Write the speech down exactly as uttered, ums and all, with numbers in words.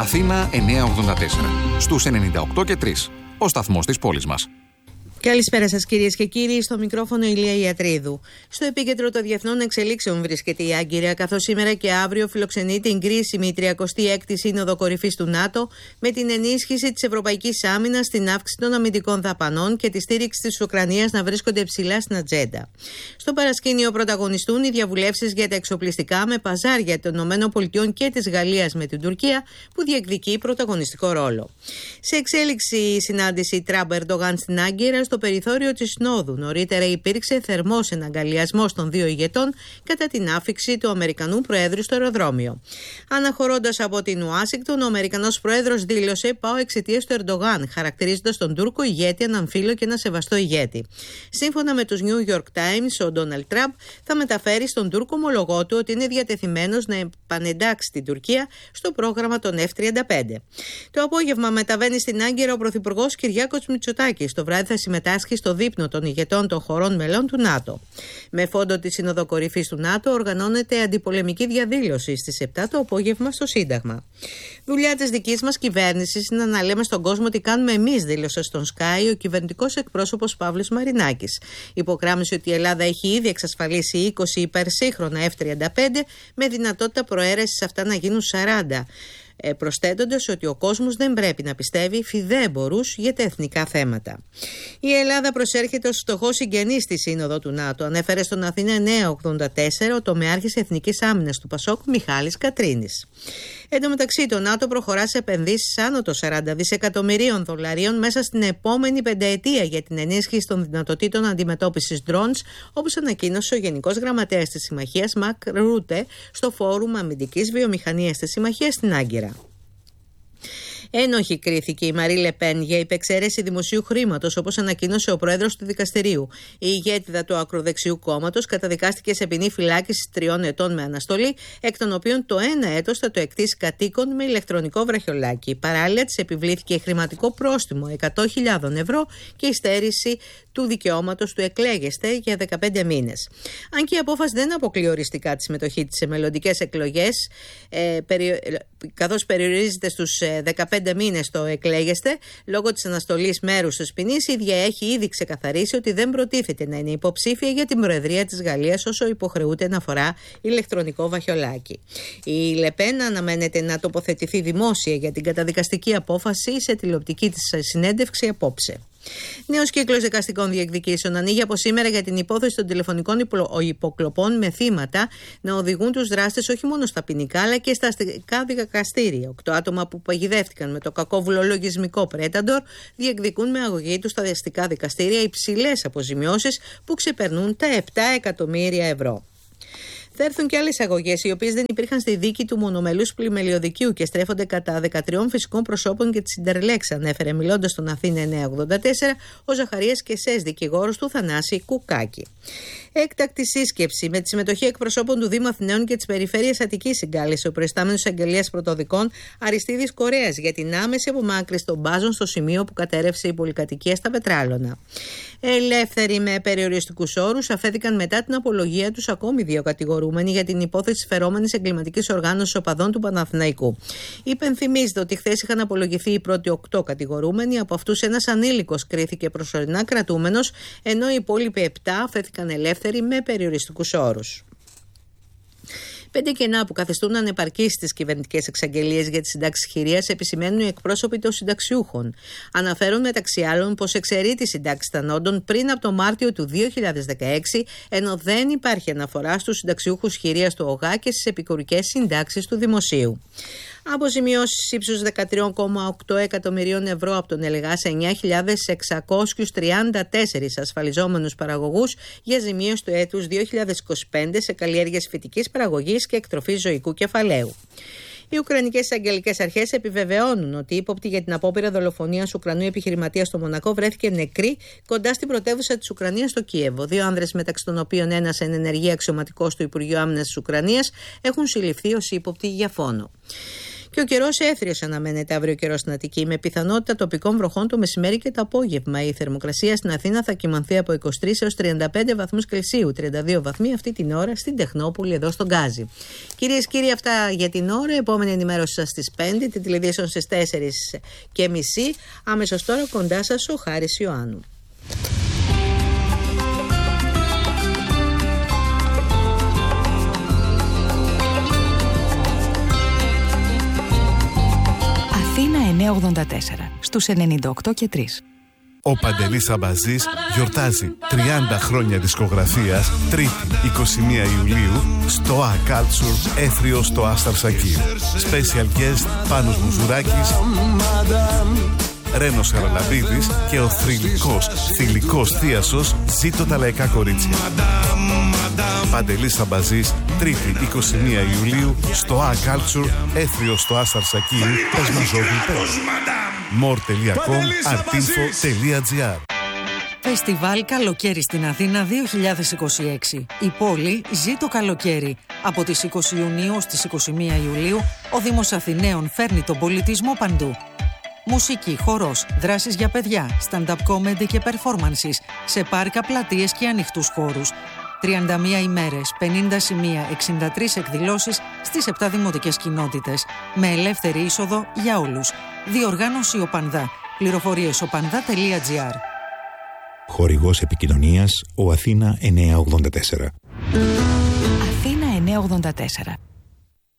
Αθήνα εννιακόσια ογδόντα τέσσερα. Στους ενενήντα οκτώ και τρία. Ο σταθμός της πόλης μας. Καλησπέρα σας κυρίες και κύριοι, στο μικρόφωνο Ηλία Ιατρίδου. Στο επίκεντρο των διεθνών εξελίξεων βρίσκεται η Άγκυρα, καθώς σήμερα και αύριο φιλοξενεί την κρίσιμη τριακοστή έκτη Σύνοδο Κορυφής του ΝΑΤΟ με την ενίσχυση της ευρωπαϊκής άμυνας, την αύξηση των αμυντικών δαπανών και τη στήριξη της Ουκρανίας να βρίσκονται ψηλά στην ατζέντα. Στο παρασκήνιο πρωταγωνιστούν οι διαβουλεύσεις για τα εξοπλιστικά με παζάρια των ΗΠΑ και της Γαλλίας με την Τουρκία, που διεκδικεί πρωταγωνιστικό ρόλο. Σε εξέλιξη η συνάντηση Τραμπ-Ερντογάν στην Άγκυρα. Στο περιθώριο της Συνόδου νωρίτερα υπήρξε θερμός εναγκαλιασμός των δύο ηγετών κατά την άφιξη του Αμερικανού Προέδρου στο αεροδρόμιο. Αναχωρώντας από την Ουάσιγκτον, ο Αμερικανός Πρόεδρος δήλωσε «Πάω εξαιτίας του Ερντογάν», χαρακτηρίζοντας τον Τούρκο ηγέτη έναν φίλο και ένα σεβαστό ηγέτη. Σύμφωνα με τους New York Times, ο Ντόναλντ Τραμπ θα μεταφέρει στον Τούρκο ομολογό του ότι είναι διατεθειμένος να επανεντάξει την Τουρκία στο πρόγραμμα των εφ τριάντα πέντε. Το απόγευμα μεταβαίνει στην Άγκυρα ο Πρωθυπουργός Κυριάκος Μητσοτάκης. Το βράδυ θα συμμετάσχει στο δείπνο των ηγετών των χωρών μελών του ΝΑΤΟ. Με φόντο τη Σύνοδο Κορυφής του ΝΑΤΟ οργανώνεται αντιπολεμική διαδήλωση στις επτά το απόγευμα στο Σύνταγμα. Δουλειά της δικής μας κυβέρνησης είναι να λέμε στον κόσμο τι κάνουμε εμείς, δήλωσε στον Sky ο κυβερνητικός εκπρόσωπος Παύλος Μαρινάκης. Υπογράμμισε ότι η Ελλάδα έχει ήδη εξασφαλίσει είκοσι υπερσύγχρονα εφ τριάντα πέντε με δυνατότητα προαίρεσης αυτά να γίνουν σαράντα. Προσθέτοντας ότι ο κόσμος δεν πρέπει να πιστεύει φιδέμπορους για τα εθνικά θέματα. Η Ελλάδα προσέρχεται ως φτωχός συγγενής στη Σύνοδο του ΝΑΤΟ, ανέφερε στον Αθήνα εννιακόσια ογδόντα τέσσερα ο τομεάρχης Εθνικής Άμυνας του Πασόκ Μιχάλης Κατρίνης. Εν τω μεταξύ, το ΝΑΤΟ προχωρά σε επενδύσεις άνω των σαράντα δισεκατομμυρίων δολαρίων μέσα στην επόμενη πενταετία για την ενίσχυση των δυνατοτήτων αντιμετώπισης drones, όπως ανακοίνωσε ο Γενικός Γραμματέας της Συμμαχίας Μακ Ρούτε στο Φόρουμ Αμυντικής Βιομηχανίας της Συμμαχίας στην Άγκυρα. Ένοχη κρίθηκε η Μαρί Λεπέν για υπεξαίρεση δημοσίου χρήματος, όπως ανακοίνωσε ο πρόεδρος του δικαστηρίου. Η ηγέτιδα του ακροδεξιού κόμματος καταδικάστηκε σε ποινή φυλάκισης τριών ετών με αναστολή, εκ των οποίων το ένα έτος θα το εκτίσει κατοίκον με ηλεκτρονικό βραχιολάκι. Παράλληλα, της επιβλήθηκε χρηματικό πρόστιμο εκατό χιλιάδες ευρώ και η στέρηση του δικαιώματος του εκλέγεστε για δεκαπέντε μήνες. Αν και η απόφαση δεν αποκλεί οριστικά τη συμμετοχή της σε μελλοντικές εκλογές, ε, περι... καθώς περιορίζεται στους δεκαπέντε μήνες το εκλέγεστε, λόγω της αναστολής μέρους της ποινής, η ίδια έχει ήδη ξεκαθαρίσει ότι δεν προτίθεται να είναι υποψήφια για την Προεδρία της Γαλλίας όσο υποχρεούται να φορά ηλεκτρονικό βαχιολάκι. Η Λεπέν αναμένεται να τοποθετηθεί δημόσια για την καταδικαστική απόφαση σε τηλεοπτική της συνέντευξη απόψε. Νέος κύκλος δικαστικών διεκδικήσεων ανοίγει από σήμερα για την υπόθεση των τηλεφωνικών υποκλοπών με θύματα να οδηγούν τους δράστες όχι μόνο στα ποινικά αλλά και στα αστικά δικαστήρια. Οκτώ άτομα που παγιδεύτηκαν με το κακόβουλο λογισμικό Predator διεκδικούν με αγωγή τους στα αστικά δικαστήρια υψηλές αποζημιώσεις που ξεπερνούν τα επτά εκατομμύρια ευρώ. Θα έρθουν και άλλες αγωγές, οι οποίες δεν υπήρχαν στη δίκη του μονομελούς πλημελιωδικίου και στρέφονται κατά δεκατριών φυσικών προσώπων και τη Συντερλέξ, ανέφερε μιλώντας στον Αθήνα εννιακόσια ογδόντα τέσσερα ο Ζαχαρίας Κεσές, δικηγόρος του Θανάση Κουκάκη. Έκτακτη σύσκεψη με τη συμμετοχή εκπροσώπων του Δήμου Αθηναίων και της Περιφέρειας Αττικής συγκάλεσε ο προϊστάμενος Αγγελίας Πρωτοδικών Αριστίδης Κορέας για την άμεση απομάκρυνση των μπάζων στο σημείο που κατέρευσε η πολυκατοικία στα Πετράλωνα. Ελεύθεροι με περιοριστικούς όρους αφέθηκαν μετά την απολογία τους ακόμη δύο κατηγορούμενοι για την υπόθεση της φερόμενης εγκληματικής οργάνωσης οπαδών του Παναθηναϊκού. Υπενθυμίζεται ότι χθες είχαν απολογηθεί οι πρώτοι οκτώ κατηγορούμενοι, από αυτούς ένας ανήλικος κρίθηκε προσωρινά κρατούμενος, ενώ οι υπόλοιποι επτά αφέθηκαν ελεύθεροι με περιοριστικούς όρους. Πέντε κενά που καθιστούν ανεπαρκείς στις κυβερνητικές εξαγγελίες για τις συντάξεις χειρίας επισημαίνουν οι εκπρόσωποι των συνταξιούχων. Αναφέρουν μεταξύ άλλων πως εξαιρεί τις συντάξεις τανόντων πριν από το Μάρτιο του δύο χιλιάδες δεκαέξι, ενώ δεν υπάρχει αναφορά στους συνταξιούχους χειρίας του ΟΓΑ και στις επικουρικές συντάξεις του Δημοσίου. Αποζημιώσεις ύψους δεκατρία κόμμα οκτώ εκατομμυρίων ευρώ από τον ΕΛΓΑ σε εννιά χιλιάδες εξακόσιους τριάντα τέσσερα ασφαλιζόμενους παραγωγούς για ζημίωση του έτους δύο χιλιάδες είκοσι πέντε σε καλλιέργειες φυτικής παραγωγής και εκτροφής ζωικού κεφαλαίου. Οι Ουκρανικές εισαγγελικές αρχές επιβεβαιώνουν ότι η ύποπτη για την απόπειρα δολοφονίας Ουκρανού επιχειρηματία στο Μονακό βρέθηκε νεκρή κοντά στην πρωτεύουσα της Ουκρανίας, στο Κίεβο. Δύο άνδρες, μεταξύ των οποίων ένας εν ενεργεία αξιωματικός του Υπουργείου Άμυνας της Ουκρανίας, έχουν συλληφθεί ως ύποπτοι για φόνο. Και ο καιρός έθριος αναμένεται αύριο καιρός στην Αττική, με πιθανότητα τοπικών βροχών το μεσημέρι και το απόγευμα. Η θερμοκρασία στην Αθήνα θα κυμανθεί από είκοσι τρεις έως τριάντα πέντε βαθμούς Κελσίου, τριάντα δύο βαθμοί αυτή την ώρα στην Τεχνόπολη, εδώ στον Γκάζι. Κυρίες και κύριοι, αυτά για την ώρα. Επόμενη ενημέρωση σας στις πέντε, τη τηλεδιάσεων στις τέσσερις και μισή. Αμέσως τώρα κοντά σας ο Χάρης Ιωάννου. Αθήνα εννιακόσια ογδόντα τέσσερα, στους ενενήντα οκτώ και τρία. Ο Παντελής Αμπαζής γιορτάζει τριάντα χρόνια δισκογραφίας, Τρίτη είκοσι μία Ιουλίου στο A Culture, Έθριο στο Άσταρ Σακί. Special guest Πάνος Μουζουράκης, Ρένος Χαραλαμπίδης και ο θρυλικός, θηλυκός θίασος Ζήτω τα λαϊκά κορίτσια. Παντελής Αμπαζής, Τρίτη είκοσι μία Ιουλίου στο A Culture, Έθριο στο Άσταρ Σακί, Πεσμαζόγλου πέντε. more τελεία com, artinfo τελεία gr. Φεστιβάλ Καλοκαίρι στην Αθήνα δύο χιλιάδες είκοσι έξι. Η πόλη ζει το καλοκαίρι. Από τις είκοσι Ιουνίου στις είκοσι μία Ιουλίου, ο Δήμος Αθηναίων φέρνει τον πολιτισμό παντού. Μουσική, χορός, δράσεις για παιδιά, stand-up comedy και performances σε πάρκα, πλατείες και ανοιχτούς χώρους. τριάντα μία ημέρες, πενήντα σημεία, εξήντα τρεις εκδηλώσεις στις επτά δημοτικές κοινότητες, με ελεύθερη είσοδο για όλους. Διοργάνωση Οπανδά. Πληροφορίες οπανδά τελεία gr. Χορηγός επικοινωνίας ο Αθήνα εννιακόσια ογδόντα τέσσερα. Αθήνα εννιακόσια ογδόντα τέσσερα.